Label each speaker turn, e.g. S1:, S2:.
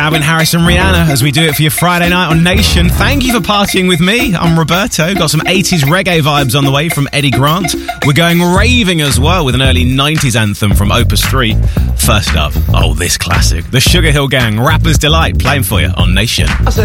S1: Calvin Harris and Rihanna as we do it for your Friday night on Nation. Thank you for partying with me. I'm Roberto. Got some 80s reggae vibes on the way from Eddie Grant. We're going raving as well with an early 90s anthem from Opus 3. First up, this classic. The Sugar Hill Gang, Rapper's Delight, playing for you on Nation.